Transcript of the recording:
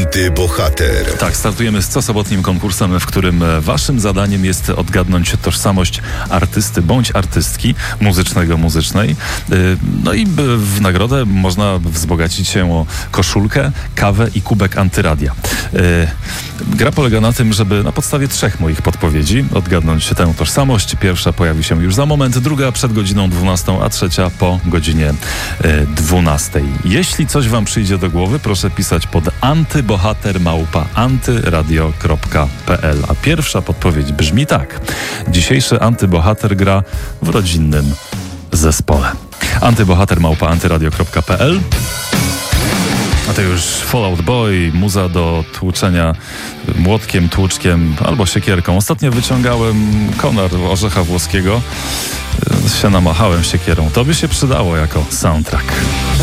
Antybohater. Tak, startujemy z cosobotnim konkursem, w którym waszym zadaniem jest odgadnąć tożsamość artysty bądź artystki muzycznej. No i w nagrodę można wzbogacić się o koszulkę, kawę i kubek Antyradia. Gra polega na tym, żeby na podstawie 3 moich podpowiedzi odgadnąć tę tożsamość. Pierwsza pojawi się już za moment, druga przed godziną 12, a trzecia po godzinie 12. Jeśli coś wam przyjdzie do głowy, proszę pisać pod antybohater@antyradio.pl. A pierwsza podpowiedź brzmi tak. Dzisiejszy antybohater gra w rodzinnym zespole. antybohater@antyradio.pl. A to już Fall Out Boy, muza do tłuczenia młotkiem, tłuczkiem albo siekierką. Ostatnio wyciągałem konar orzecha włoskiego, się namachałem siekierą. To by się przydało jako soundtrack.